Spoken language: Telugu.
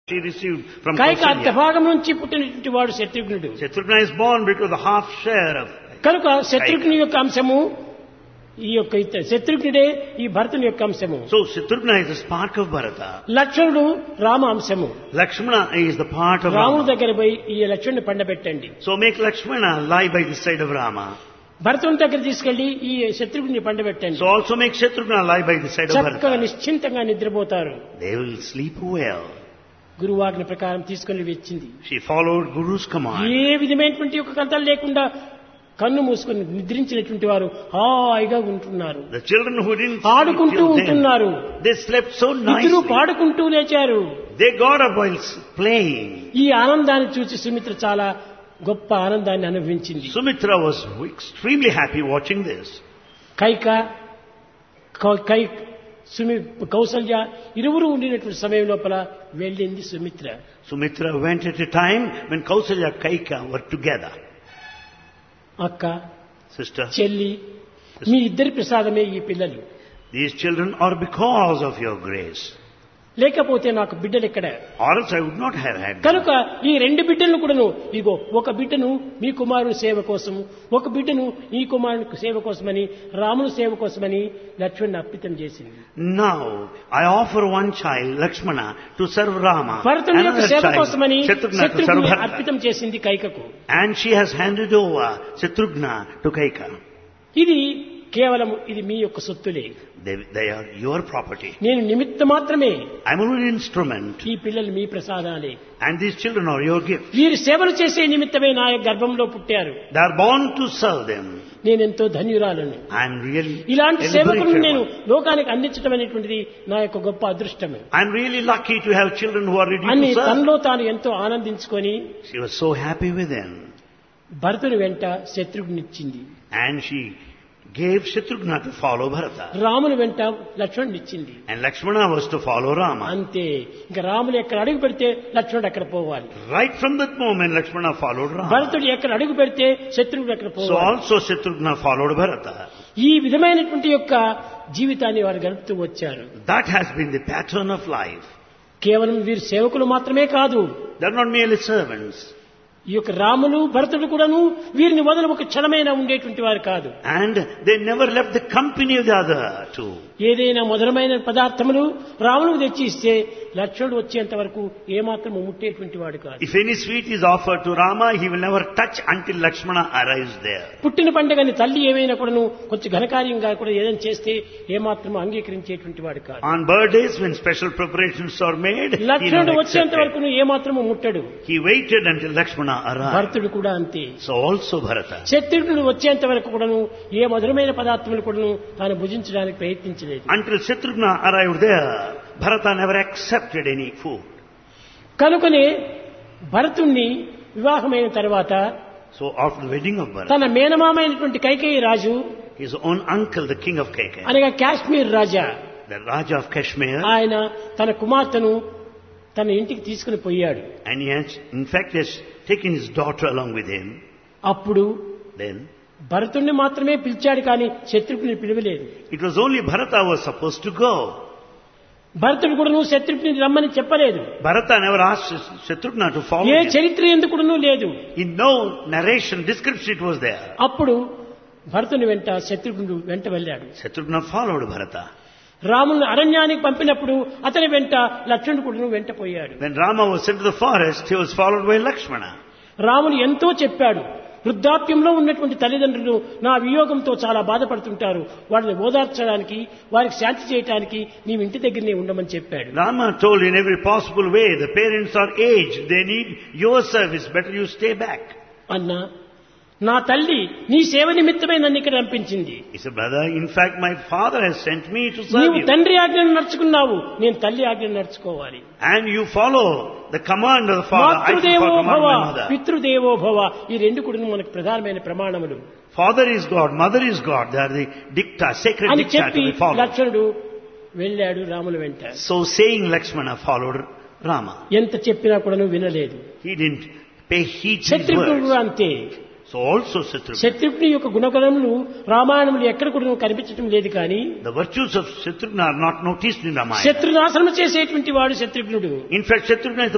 she received from Kaika Kausalya. అర్ధభాగం నుంచి పుట్టినటువంటి వాడు శత్రుఘ్నుడు. Shatrugna is born because the half share of కనుక శత్రుఘ్నుని యొక్క అంశము ఈ యొక్క శత్రుఘ్నుడే ఈ భరతుని యొక్క అంశము. So Shatrugna is a spark of Bharata. లక్ష్మణుడు రామ అంశము. Lakshmana is the part of రాముడి Rama. దగ్గర పోయి ఈ లక్ష్మణుని పండబెట్టండి. So make Lakshmana lie by the side of Rama. భరతుని దగ్గర తీసుకెళ్లి ఈ శత్రుఘ్నుని పండబెట్టండి. So also make Shatrugna lie by the side of చక్కగా Bharata. నిశ్చింతంగా నిద్రపోతారు. They will sleep well. గురువాజ్ఞ ప్రకారం తీసుకొని వచ్చింది. She followed Guru's command. ఏ విధమైనటువంటి ఒక కథలు లేకుండా కన్ను మూసుకొని నిద్రించినటువంటి వారు హాయిగా ఉంటున్నారు. The children who didn't sleep ఆడుకుంటూ till then, ఉంటున్నారు. they slept so ఇద్దరు nicely. పాడుకుంటూ లేచారు. They got up while playing. ఈ ఆనందాన్ని చూసి సుమిత్ర చాలా గొప్ప ఆనందాన్ని అనుభవించింది. Sumitra was extremely happy watching this. Kaushalya ఇరువురు ఉండినటువంటి సమయం లోపల వెళ్ళింది Sumitra. Sumitra went at a time when Kausalya Kaika were together. అక్క, Sister, చెల్లి, మీ ఇద్దరి ప్రసాదమే ఈ పిల్లలు. these children are because of your grace. లేకపోతే నాకు బిడ్డలు ఎక్కడ? Or else I would not have had them. కనుక ఈ రెండు బిడ్డలను కూడాను ఇగో ఒక బిడ్డను మీ కుమారుని సేవ కోసము, ఒక బిడ్డను ఈ కుమారుని సేవ కోసమని, రాముని సేవ కోసమని లక్ష్మణుని అర్పితం చేసింది. Now I offer one child, Lakshmana, to serve Rama. భరతుని యొక్క Another సేవ child, కోసమని Shatrugna, to serve శత్రుఘ్నుని Bharata. అర్పితం చేసింది కైకకు. And she has handed over Shatrugna to Kaika. ఇది కేవలం ఇది మీ యొక్క సొత్తులే. They are your property. నేను నిమిత్త మాత్రమే. I'm only an instrument. ఈ పిల్లలు మీ ప్రసాదాలే. And these children are your gift. వీరు సేవలు చేసే నిమిత్తమే నా యొక్క గర్భంలో పుట్టారు. They are born to serve them. నేనెంతో ధన్యురాలను. I'm really ఇలాంటి సేవకులను liberated నేను one. లోకానికి అందించడం అనేటువంటిది నా యొక్క గొప్ప అదృష్టమే. I'm really lucky to have children who are ready అని to serve. తనలో తాను ఎంతో ఆనందించుకొని She was so happy with them. భరతుని వెంట శత్రుఘ్నిచ్చింది. And she gave Shatrugna to follow Bharata. రాముని వెంట లక్ష్మణునిచ్చింది. And Lakshmana was to follow Rama. అంతే. ఇంకా రాములు ఎక్కడ అడుగు పెడితే లక్ష్మణుడు అక్కడ పోవాలి. Right from that moment, Lakshmana followed Rama. భరతుడు ఎక్కడ అడుగు పెడితే శత్రువుడు ఎక్కడ So పోవాలి. also Shatrugna followed Bharata. ఈ విధమైనటువంటి యొక్క జీవితాన్ని వారు గడుపుతూ వచ్చారు. That has been the pattern of life. కేవలం వీరు సేవకులు మాత్రమే కాదు. They are not merely servants. ఈ యొక్క రాములు భరతుడు కూడాను వీరిని వదలు ఒక క్షణమైనా ఉండేటువంటి వారు కాదు. And they never left the company of the other two. ఏదైనా మధురమైన పదార్థములు రాములకు తెచ్చి ఇస్తే లక్ష్మణుడు వచ్చేంత వరకు ఏమాత్రం ముట్టేటువంటి వాడు కాదు. If any sweet is offered to Rama, he will never touch until Lakshmana arrives there. పుట్టిన పండుగని తల్లి ఏమైనా కూడాను కొంచెం ఘనకార్యంగా కూడా ఏదైనా చేస్తే ఏమాత్రం అంగీకరించేటువంటి వాడు కాదు. On birthdays, when special preparations are made, he లక్ష్మణుడు never వచ్చేంత accepted. వరకు ఏమాత్రము ముట్టడు. He waited until Lakshmana arrived. భరతుడు కూడా అంతే. So also Bharata. శత్రుఘ్నుడు వచ్చేంత వరకు కూడాను ఏ మధురమైన పదార్థములు కూడాను తాను భుజించడానికి ప్రయత్నించలేదు. Until Shatrugna arrived there, Bharata never accepted any food. కనుకనే భరతుణ్ణి వివాహమైన తర్వాత So after the wedding of Bharata, తన మేనమామైనటువంటి కైకేయి రాజు his own uncle, the king of Kaikeyi, అనగా కాశ్మీర్ రాజా, the Raja of Kashmir, ఆయన తన కుమార్తెను తన ఇంటికి తీసుకుని పోయాడు. and he has, in fact, has taken his daughter along with him. అప్పుడు Then భరతుణ్ణి మాత్రమే పిలిచాడు కానీ శత్రుఘ్ని పిలవలేదు. it was only Bharata who was supposed to go. భరతుడు కూడాను శత్రుఘ్ని రమ్మని చెప్పలేదు. Bharata never asked Shatrugna to follow A him. చరిత్ర ఎందుకును లేదు. In no narration, description it was there. అప్పుడు భరతుని వెంట శత్రుఘ్నుడు వెంట వెళ్ళాడు. Shatrugna followed Bharata. రాముని అరణ్యానికి పంపినప్పుడు అతని వెంట లక్ష్మణుడు కూడా వెంట పోయాడు. When Rama was sent to the forest, he was followed by Lakshmana. రాముడు ఎంతో చెప్పాడు. వృద్ధాప్యంలో ఉన్నటువంటి తల్లిదండ్రులు నా వియోగంతో చాలా బాధపడుతుంటారు, వారిని ఓదార్చడానికి వారికి శాంతి చేయడానికి నీవు ఇంటి దగ్గరనే ఉండమని చెప్పాడు. Rama told in every possible way, the parents are aged, they need your service, better you stay back. అన్నా, నా తల్లి నీ సేవ నిమిత్తమే నన్ను ఇక్కడ పంపించింది. He said, brother, in fact my father has sent me to serve నీవు you. తండ్రి ఆజ్ఞను నడుచుకున్నావు, నేను తల్లి ఆజ్ఞను నడుచుకోవాలి. And you follow the command of the father, I should Matrudevo follow command భవ, of my mother. పితృదేవో భవ, ఈ రెండు కూడా మనకు ప్రధానమైన ప్రమాణములు Father is God, mother is God, they are the dicta, sacred అని dicta చెప్పి to be followed. లక్ష్మణుడు వెళ్ళాడు రాముల వెంట. So saying, Lakshmana followed Rama. ఎంత చెప్పినా కూడా వినలేదు. He didn't pay heed to his Shatrughnudu words. కూడా అంతే. So also Shatrugna. శత్రుఘ్ని యొక్క గుణగణములు రామాయణములు ఎక్కడ కూడా కనిపించడం లేదు కానీ The virtues of Shatrugna are not noticed in Ramayana. శత్రునాశనం చేసేటువంటి వాడు శత్రుఘ్నుడు. In fact, Shatrugna is